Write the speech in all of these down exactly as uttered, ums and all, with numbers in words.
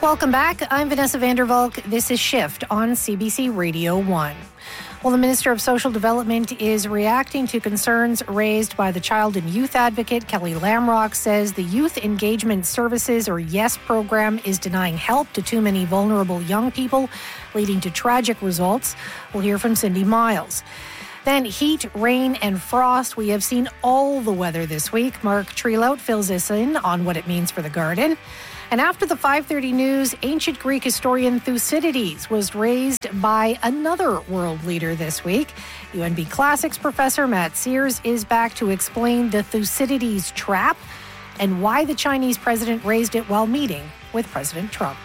Welcome back. I'm Vanessa Vandervalk. This is Shift on C B C Radio one. Well, the Minister of Social Development is reacting to concerns raised by the child and youth advocate. Kelly Lamrock says the Youth Engagement Services, or YES program, is denying help to too many vulnerable young people, leading to tragic results. We'll hear from Cindy Miles. Then heat, rain, and frost. We have seen all the weather this week. Mark Trelout fills us in on what it means for the garden. And after the five thirty news, ancient Greek historian Thucydides was raised by another world leader this week. U N B Classics professor Matt Sears is back to explain the Thucydides trap and why the Chinese president raised it while meeting with President Trump.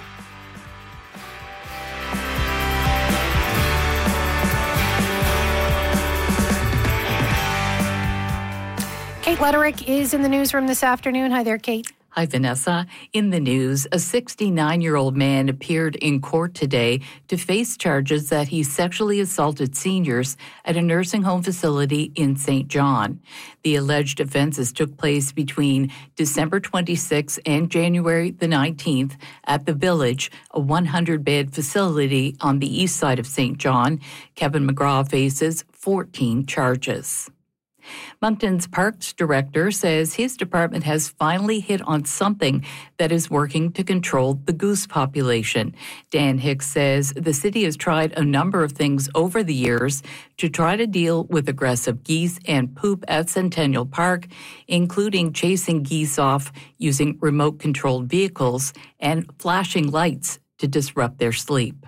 Kate Letterick is in the newsroom this afternoon. Hi there, Kate. Hi, Vanessa. In the news, a sixty-nine-year-old man appeared in court today to face charges that he sexually assaulted seniors at a nursing home facility in Saint John. The alleged offenses took place between December twenty-sixth and January the nineteenth at The Village, a one hundred bed facility on the east side of Saint John. Kevin McGraw faces fourteen charges. Moncton's Parks Director says his department has finally hit on something that is working to control the goose population. Dan Hicks says the city has tried a number of things over the years to try to deal with aggressive geese and poop at Centennial Park, including chasing geese off using remote-controlled vehicles and flashing lights to disrupt their sleep.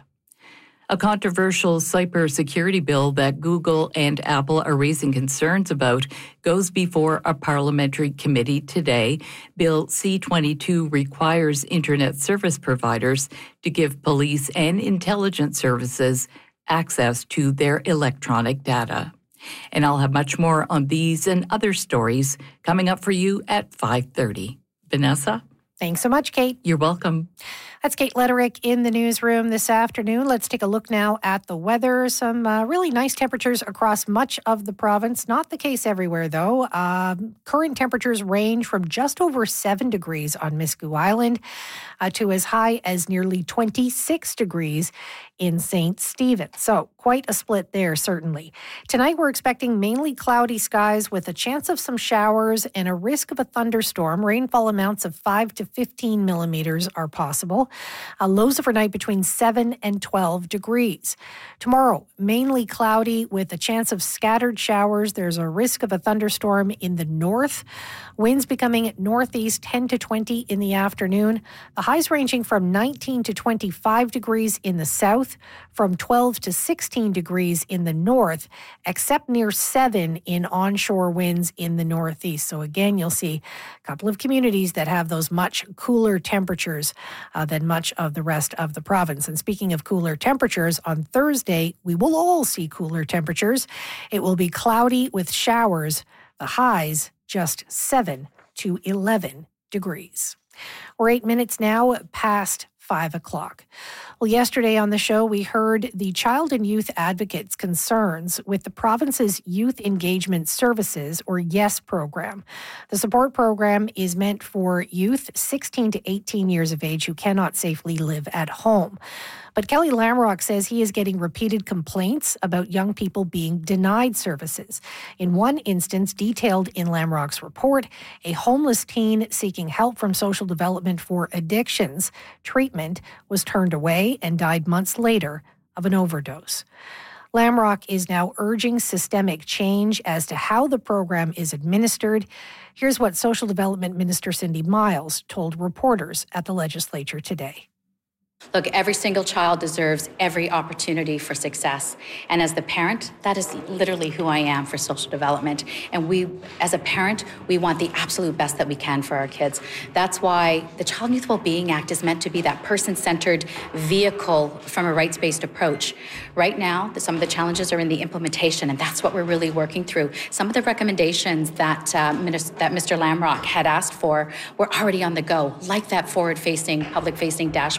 A controversial cybersecurity bill that Google and Apple are raising concerns about goes before a parliamentary committee today. Bill C twenty-two requires internet service providers to give police and intelligence services access to their electronic data. And I'll have much more on these and other stories coming up for you at five thirty. Vanessa? Thanks so much, Kate. You're welcome. That's Kate Letterick in the newsroom this afternoon. Let's take a look now at the weather. Some uh, really nice temperatures across much of the province. Not the case everywhere, though. Um, current temperatures range from just over seven degrees on Miscou Island uh, to as high as nearly twenty-six degrees in Saint Stephen. So quite a split there, certainly. Tonight, we're expecting mainly cloudy skies with a chance of some showers and a risk of a thunderstorm. Rainfall amounts of five to fifteen millimeters are possible. Uh, lows overnight between seven and twelve degrees. Tomorrow, mainly cloudy with a chance of scattered showers. There's a risk of a thunderstorm in the north. Winds becoming northeast ten to twenty in the afternoon. The highs ranging from nineteen to twenty-five degrees in the south, from twelve to sixteen degrees in the north, except near seven in onshore winds in the northeast. So again, you'll see a couple of communities that have those much cooler temperatures uh, than much of the rest of the province. And speaking of cooler temperatures, on Thursday, we will all see cooler temperatures. It will be cloudy with showers. The highs just seven to eleven degrees. We're eight minutes now past five o'clock. Well, yesterday on the show, we heard the child and youth advocates' concerns with the province's Youth Engagement Services, or YES program. The support program is meant for youth sixteen to eighteen years of age who cannot safely live at home. But Kelly Lamrock says he is getting repeated complaints about young people being denied services. In one instance, detailed in Lamrock's report, a homeless teen seeking help from social development for addictions treatment was turned away and died months later of an overdose. Lamrock is now urging systemic change as to how the program is administered. Here's what Social Development Minister Cindy Miles told reporters at the legislature today. Look, every single child deserves every opportunity for success. And as the parent, that is literally who I am for social development. And we, as a parent, we want the absolute best that we can for our kids. That's why the Child and Youth Wellbeing Act is meant to be that person-centered vehicle from a rights-based approach. Right now, some of the challenges are in the implementation, and that's what we're really working through. Some of the recommendations that, uh, that Mister Lamrock had asked for were already on the go, like that forward-facing, public-facing dashboard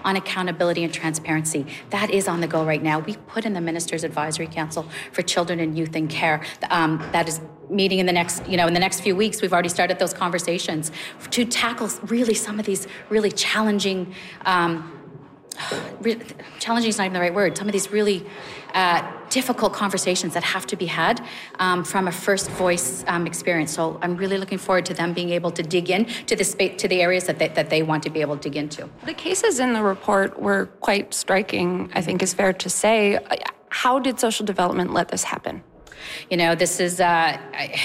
on accountability and transparency. That is on the go right now. We put in the Minister's Advisory Council for Children and Youth in Care. Um, that is meeting in the next, you know, in the next few weeks. We've already started those conversations to tackle really some of these really challenging, um, re- challenging is not even the right word, some of these really uh, difficult conversations that have to be had um, from a first voice um, experience. So I'm really looking forward to them being able to dig in to the spa- to the areas that they, that they want to be able to dig into. The cases in the report were quite striking, I think is fair to say. How did social development let this happen? You know, this is, uh, I,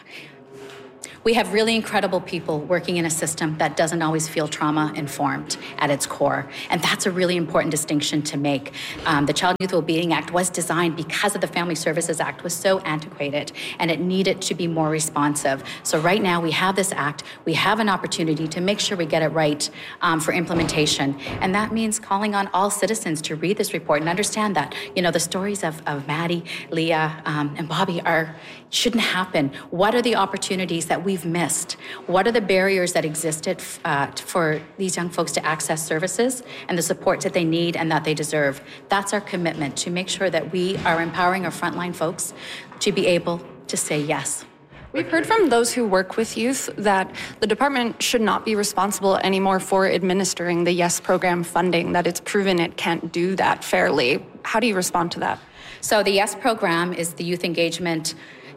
we have really incredible people working in a system that doesn't always feel trauma-informed at its core. And that's a really important distinction to make. Um, the Child and Youth Wellbeing Act was designed because of the Family Services Act was so antiquated and it needed to be more responsive. So right now we have this act, we have an opportunity to make sure we get it right um, for implementation. And that means calling on all citizens to read this report and understand that, you know, the stories of, of Maddie, Leah, um, and Bobby are shouldn't happen. What are the opportunities that we've missed? What are the barriers that existed uh, for these young folks to access services and the support that they need and that they deserve? That's our commitment, to make sure that we are empowering our frontline folks to be able to say yes. We've heard from those who work with youth that the department should not be responsible anymore for administering the YES program funding, that it's proven it can't do that fairly. How do you respond to that? So the YES program is the Youth Engagement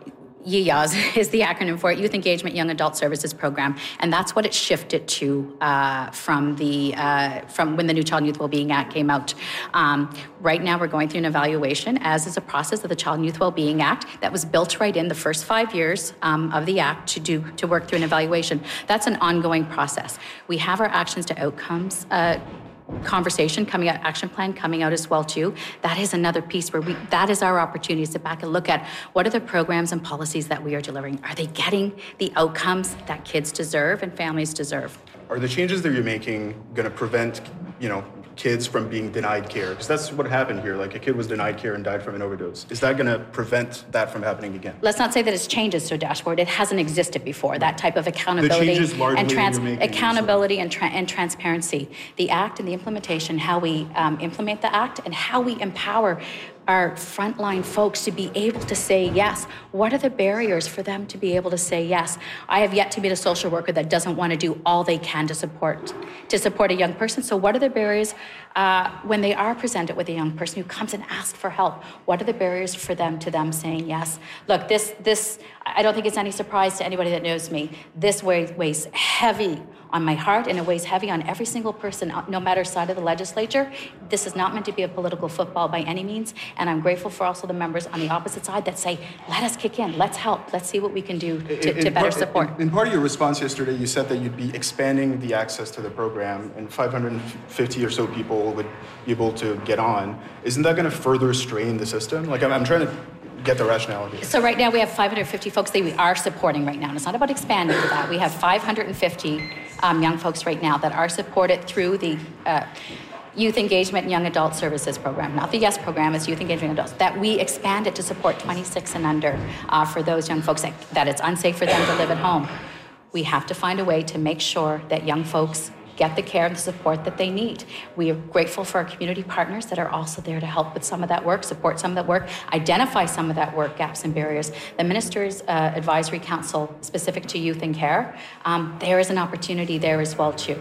Y E A S is the acronym for it, Youth Engagement Young Adult Services Program, and that's what it shifted to uh, from the uh, from when the new Child and Youth Wellbeing Act came out. Um, right now, we're going through an evaluation, as is a process of the Child and Youth Wellbeing Act that was built right in the first five years um, of the act to do to work through an evaluation. That's an ongoing process. We have our actions to outcomes Uh, conversation coming out, action plan coming out as well too. That is another piece where we, that is our opportunity to sit back and look at what are the programs and policies that we are delivering. Are they getting the outcomes that kids deserve and families deserve? Are the changes that you're making going to prevent, you know, kids from being denied care? Because that's what happened here. Like, a kid was denied care and died from an overdose. Is that going to prevent that from happening again? Let's not say that it's changes to a dashboard. It hasn't existed before, that type of accountability. The changes largely and trans- you're making, accountability and, tra- and transparency. The act and the implementation, how we um, implement the act and how we empower our frontline folks to be able to say yes. What are the barriers for them to be able to say yes? I have yet to meet a social worker that doesn't want to do all they can to support to support a young person. So what are the barriers uh, when they are presented with a young person who comes and asks for help? What are the barriers for them to them saying yes? Look, this this I don't think it's any surprise to anybody that knows me. This weighs, weighs heavy on my heart, and it weighs heavy on every single person, no matter side of the legislature. This is not meant to be a political football by any means, and I'm grateful for also the members on the opposite side that say, let us kick in, let's help, let's see what we can do to, in, to better part, support. In, in part of your response yesterday, you said that you'd be expanding the access to the program, and five hundred fifty or so people would be able to get on. Isn't that going to further strain the system? Like, I'm, I'm trying to get the rationale here. So right now we have five hundred fifty folks that we are supporting right now. And it's not about expanding to that. We have five hundred fifty um, young folks right now that are supported through the uh, Youth Engagement and Young Adult Services Program. Not the YES program, it's Youth Engagement Adults. That we expanded to support twenty-six and under uh, for those young folks that, that it's unsafe for them to live at home. We have to find a way to make sure that young folks get the care and the support that they need. We are grateful for our community partners that are also there to help with some of that work, support some of that work, identify some of that work, gaps and barriers. The Minister's uh, Advisory Council specific to youth and care, um, there is an opportunity there as well too.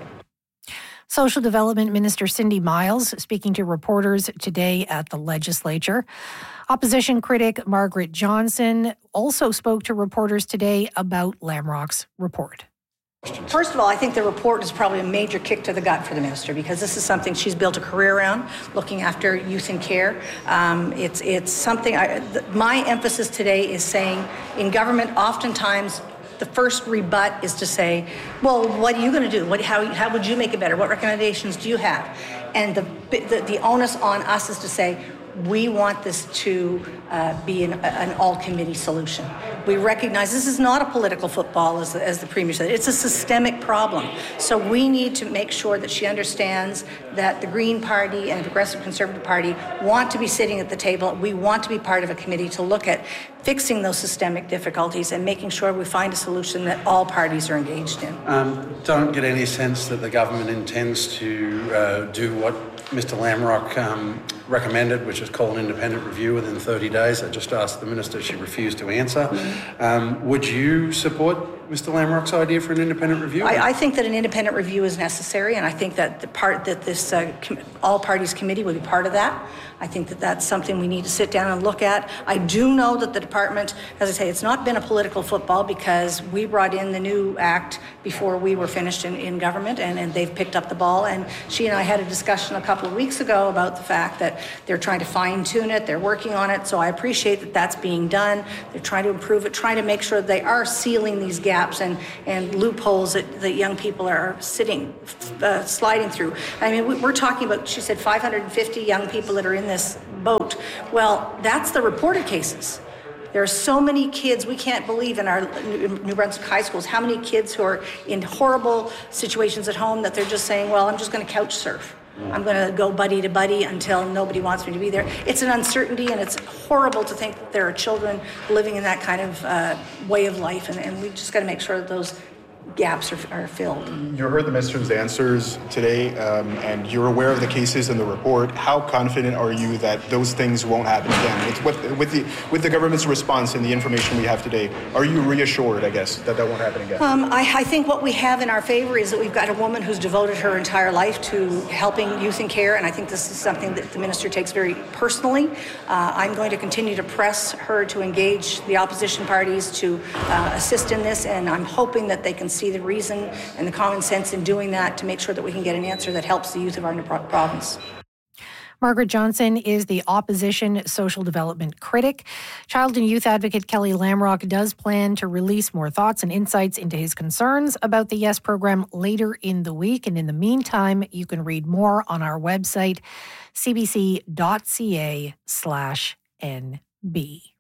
Social Development Minister Cindy Miles speaking to reporters today at the legislature. Opposition critic Margaret Johnson also spoke to reporters today about Lamrock's report. First of all, I think the report is probably a major kick to the gut for the minister, because this is something she's built a career around, looking after youth in care. Um, it's it's something, I, th- my emphasis today is saying in government, oftentimes the first rebut is to say, well, what are you going to do? What, how, how would you make it better? What recommendations do you have? And the, the, the onus on us is to say, we want this to uh, be an, an all-committee solution. We recognize this is not a political football, as the, as the Premier said. It's a systemic problem. So we need to make sure that she understands that the Green Party and the Progressive Conservative Party want to be sitting at the table. We want to be part of a committee to look at fixing those systemic difficulties and making sure we find a solution that all parties are engaged in. Um, don't get any sense that the government intends to uh, do what Mister Lamrock um, recommended, which is call an independent review within thirty days. I just asked the Minister, she refused to answer. Mm-hmm. Um, would you support Mister Lamrock's idea for an independent review? I, I think that an independent review is necessary, and I think that the part that this uh, com- all parties committee would be part of that. I think that that's something we need to sit down and look at. I do know that the department, as I say, it's not been a political football because we brought in the new act before we were finished in, in government, and, and they've picked up the ball. And she and I had a discussion a couple of weeks ago about the fact that they're trying to fine-tune it, they're working on it, so I appreciate that that's being done. They're trying to improve it, trying to make sure they are sealing these gaps and, and loopholes that, that young people are sitting, uh, sliding through. I mean, we're talking about, she said, five hundred fifty young people that are in this boat. Well, that's the reported cases. There are so many kids, we can't believe in our New Brunswick high schools, how many kids who are in horrible situations at home that they're just saying, well, I'm just going to couch surf. I'm going to go buddy to buddy until nobody wants me to be there. It's an uncertainty, and it's horrible to think that there are children living in that kind of uh, way of life, and, and we just got to make sure that those gaps are, are filled. You heard the minister's answers today, um, and you're aware of the cases in the report. How confident are you that those things won't happen again? With, with, with the with the government's response and the information we have today, are you reassured, I guess, that that won't happen again? Um, I, I think what we have in our favor is that we've got a woman who's devoted her entire life to helping youth in care, and I think this is something that the minister takes very personally. Uh, I'm going to continue to press her to engage the opposition parties to uh, assist in this, and I'm hoping that they can see the reason and the common sense in doing that to make sure that we can get an answer that helps the youth of our province. Margaret Johnson is the opposition social development critic. Child and youth advocate Kelly Lamrock does plan to release more thoughts and insights into his concerns about the YES program later in the week. And in the meantime, you can read more on our website, c b c dot c a slash n b.